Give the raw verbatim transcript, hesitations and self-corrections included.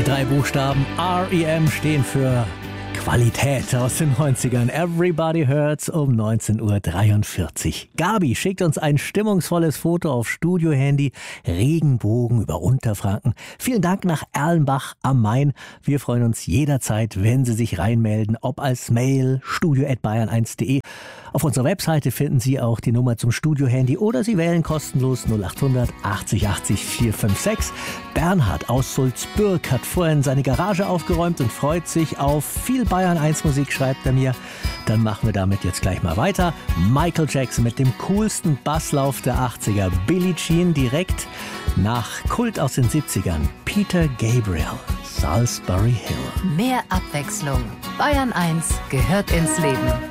Die drei Buchstaben R E M stehen für Qualität aus den neunzigern. Everybody Hurts um neunzehn Uhr dreiundvierzig. Gabi schickt uns ein stimmungsvolles Foto auf Studiohandy. Regenbogen über Unterfranken. Vielen Dank nach Erlenbach am Main. Wir freuen uns jederzeit, wenn Sie sich reinmelden, ob als Mail studio at bayern eins punkt de. Auf unserer Webseite finden Sie auch die Nummer zum Studiohandy oder Sie wählen kostenlos null acht hundert achtzig achtzig vier fünf sechs. Bernhard aus Sulzbürg hat vorhin seine Garage aufgeräumt und freut sich auf viel Bayern eins Musik, schreibt er mir. Dann machen wir damit jetzt gleich mal weiter. Michael Jackson mit dem coolsten Basslauf der achtziger. Billie Jean direkt nach Kult aus den siebzigern. Peter Gabriel, Salisbury Hill. Mehr Abwechslung. Bayern eins gehört ins Leben.